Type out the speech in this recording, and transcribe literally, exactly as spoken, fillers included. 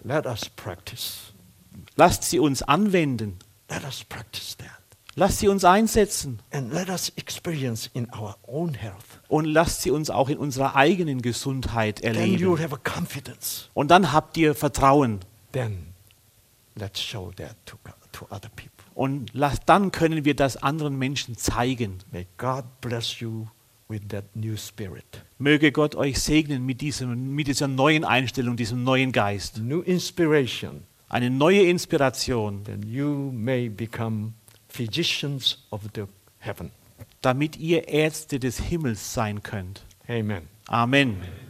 Let us practice. Lasst sie uns anwenden. Let us practice that. Lasst sie uns einsetzen. And let us experience in our own health. Und lasst sie uns auch in unserer eigenen Gesundheit Then you erleben. have a confidence. Und dann habt ihr Vertrauen. Then let's show that to, God, to other people. Und lasst, dann können wir das anderen Menschen zeigen. May God bless you with that new spirit. Möge Gott euch segnen mit, diesem, mit dieser neuen Einstellung, diesem neuen Geist. New inspiration. Eine neue Inspiration, Then you may become physicians of the heaven. damit ihr Ärzte des Himmels sein könnt. Amen. Amen.